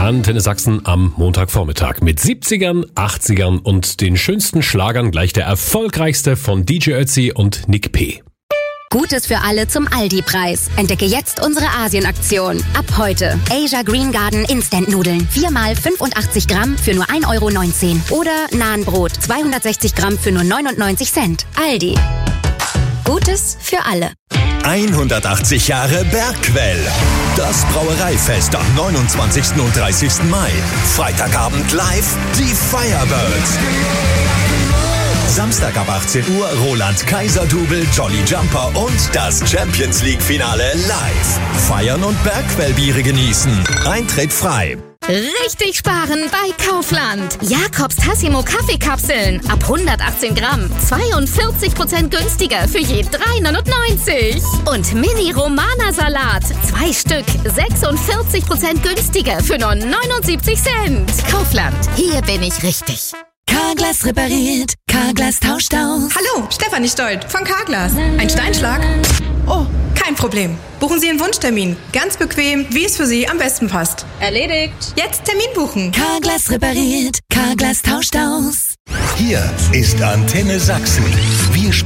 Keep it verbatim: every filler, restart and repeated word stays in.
Antenne Sachsen am Montagvormittag mit siebzigern, achtzigern und den schönsten Schlagern, gleich der erfolgreichste von D J Ötzi und Nick P. Gutes für alle zum Aldi-Preis. Entdecke jetzt unsere Asien-Aktion. Ab heute Asia Green Garden Instant-Nudeln. vier mal fünfundachtzig Gramm für nur ein Euro neunzehn. Oder Nahenbrot zweihundertsechzig Gramm für nur neunundneunzig Cent. Aldi. Gutes für alle. hundertachtzig Jahre Bergquell. Das Brauereifest am neunundzwanzigsten und dreißigsten Mai. Freitagabend live die Firebirds. Samstag ab achtzehn Uhr Roland Kaiser-Double, Jolly Jumper und das Champions League-Finale live. Feiern und Bergquellbiere genießen. Eintritt frei. Richtig sparen bei Kaufland. Jakobs Tassimo Kaffeekapseln ab hundertachtzehn Gramm. zweiundvierzig Prozent günstiger für je drei neunundneunzig. Und Mini Romana Salat. Zwei Stück. sechsundvierzig Prozent günstiger für nur neunundsiebzig Cent. Kaufland. Hier bin ich richtig. Carglass repariert. Carglass tauscht aus. Hallo, Stefanie Stolt von Carglass. Ein Steinschlag? Oh, kein Problem. Buchen Sie einen Wunschtermin. Ganz bequem, wie es für Sie am besten passt. Erledigt. Jetzt Termin buchen. Carglass repariert. Carglass tauscht aus. Hier ist Antenne Sachsen. Wir